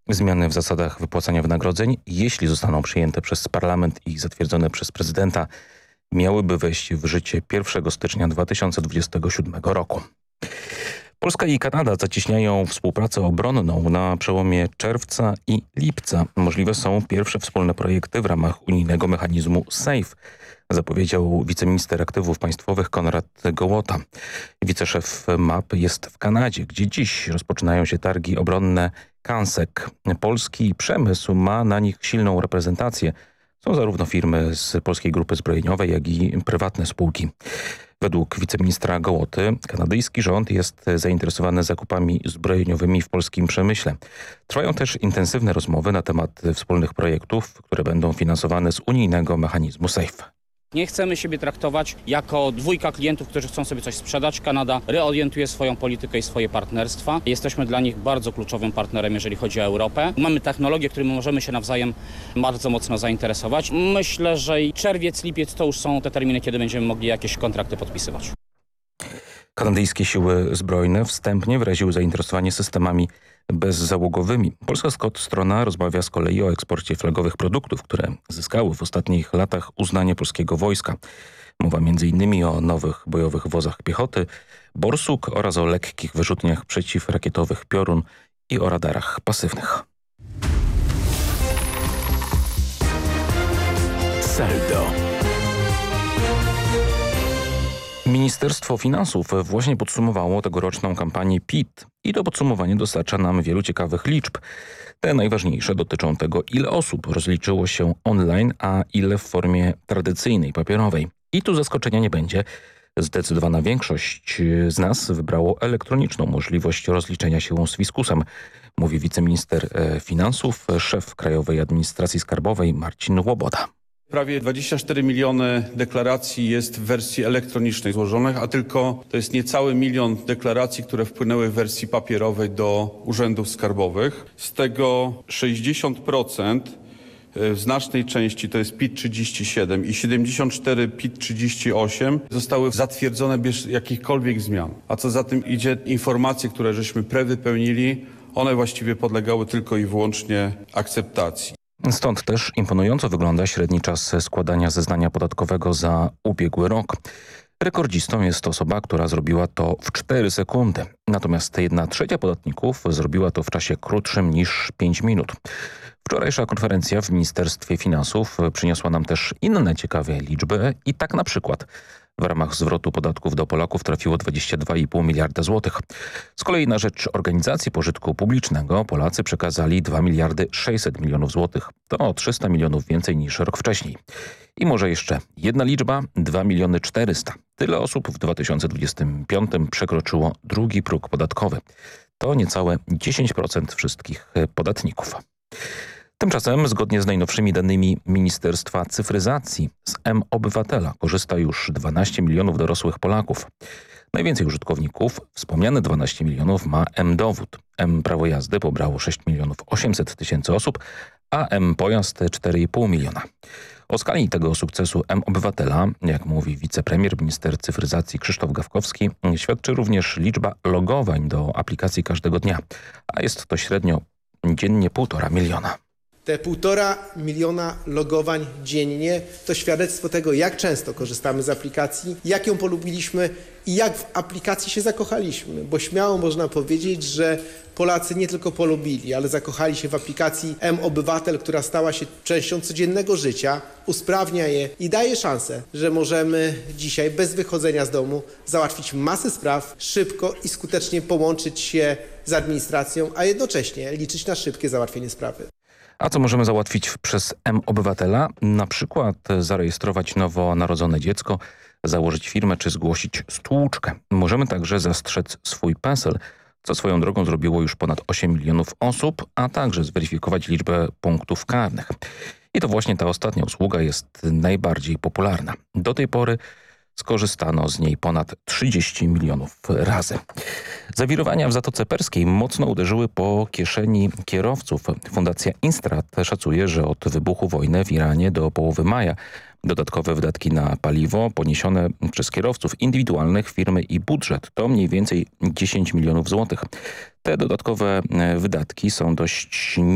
Zmiany w zasadach wypłacania wynagrodzeń, jeśli zostaną przyjęte przez parlament i zatwierdzone przez prezydenta, miałyby wejść w życie 1 stycznia 2027 roku. Polska i Kanada zacieśniają współpracę obronną na przełomie czerwca i lipca. Możliwe są pierwsze wspólne projekty w ramach unijnego mechanizmu SAFE, zapowiedział wiceminister aktywów państwowych Konrad Gołota. Wiceszef MAP jest w Kanadzie, gdzie dziś rozpoczynają się targi obronne CANSEC. Polski przemysł ma na nich silną reprezentację. Są zarówno firmy z Polskiej Grupy Zbrojeniowej, jak i prywatne spółki. Według wiceministra Gołoty kanadyjski rząd jest zainteresowany zakupami zbrojeniowymi w polskim przemyśle. Trwają też intensywne rozmowy na temat wspólnych projektów, które będą finansowane z unijnego mechanizmu SAFE. Nie chcemy siebie traktować jako dwójka klientów, którzy chcą sobie coś sprzedać. Kanada reorientuje swoją politykę i swoje partnerstwa. Jesteśmy dla nich bardzo kluczowym partnerem, jeżeli chodzi o Europę. Mamy technologie, którymi możemy się nawzajem bardzo mocno zainteresować. Myślę, że czerwiec, lipiec to już są te terminy, kiedy będziemy mogli jakieś kontrakty podpisywać. Kanadyjskie siły zbrojne wstępnie wyraziły zainteresowanie systemami bezzałogowymi. Polska strona rozmawia z kolei o eksporcie flagowych produktów, które zyskały w ostatnich latach uznanie polskiego wojska. Mowa m.in. o nowych bojowych wozach piechoty, Borsuk oraz o lekkich wyrzutniach przeciwrakietowych Piorun i o radarach pasywnych. Saldo. Ministerstwo Finansów właśnie podsumowało tegoroczną kampanię PIT i to podsumowanie dostarcza nam wielu ciekawych liczb. Te najważniejsze dotyczą tego, ile osób rozliczyło się online, a ile w formie tradycyjnej, papierowej. I tu zaskoczenia nie będzie. Zdecydowana większość z nas wybrało elektroniczną możliwość rozliczenia się z fiskusem, mówi wiceminister finansów, szef Krajowej Administracji Skarbowej Marcin Łoboda. Prawie 24 miliony deklaracji jest w wersji elektronicznej złożonych, a tylko to jest niecały milion deklaracji, które wpłynęły w wersji papierowej do urzędów skarbowych. Z tego 60% w znacznej części to jest PIT-37 i 74 PIT-38 zostały zatwierdzone bez jakichkolwiek zmian. A co za tym idzie, informacje, które żeśmy prewypełnili, one właściwie podlegały tylko i wyłącznie akceptacji. Stąd też imponująco wygląda średni czas składania zeznania podatkowego za ubiegły rok. Rekordzistą jest osoba, która zrobiła to w 4 sekundy. Natomiast 1/3 podatników zrobiła to w czasie krótszym niż 5 minut. Wczorajsza konferencja w Ministerstwie Finansów przyniosła nam też inne ciekawe liczby i tak na przykład w ramach zwrotu podatków do Polaków trafiło 22,5 miliarda złotych. Z kolei na rzecz organizacji pożytku publicznego Polacy przekazali 2 miliardy 600 milionów złotych. To o 300 milionów więcej niż rok wcześniej. I może jeszcze jedna liczba, 2 miliony 400. Tyle osób w 2025 przekroczyło drugi próg podatkowy. To niecałe 10% wszystkich podatników. Tymczasem, zgodnie z najnowszymi danymi Ministerstwa Cyfryzacji, z mObywatela korzysta już 12 milionów dorosłych Polaków. Najwięcej użytkowników, wspomniane 12 milionów, ma mDowód. mPrawo jazdy pobrało 6 milionów 800 tysięcy osób, a mPojazd 4,5 miliona. O skali tego sukcesu mObywatela, jak mówi wicepremier, minister cyfryzacji Krzysztof Gawkowski, świadczy również liczba logowań do aplikacji każdego dnia, a jest to średnio dziennie 1,5 miliona. Te 1,5 miliona logowań dziennie to świadectwo tego, jak często korzystamy z aplikacji, jak ją polubiliśmy i jak w aplikacji się zakochaliśmy. Bo śmiało można powiedzieć, że Polacy nie tylko polubili, ale zakochali się w aplikacji mObywatel, która stała się częścią codziennego życia, usprawnia je i daje szansę, że możemy dzisiaj bez wychodzenia z domu załatwić masę spraw, szybko i skutecznie połączyć się z administracją, a jednocześnie liczyć na szybkie załatwienie sprawy. A co możemy załatwić przez mObywatela? Na przykład zarejestrować nowo narodzone dziecko, założyć firmę czy zgłosić stłuczkę. Możemy także zastrzec swój PESEL, co swoją drogą zrobiło już ponad 8 milionów osób, a także zweryfikować liczbę punktów karnych. I to właśnie ta ostatnia usługa jest najbardziej popularna. Do tej pory skorzystano z niej ponad 30 milionów razy. Zawirowania w Zatoce Perskiej mocno uderzyły po kieszeni kierowców. Fundacja Instrat szacuje, że od wybuchu wojny w Iranie do połowy maja dodatkowe wydatki na paliwo poniesione przez kierowców indywidualnych, firmy i budżet to mniej więcej 10 milionów złotych. Te dodatkowe wydatki są dość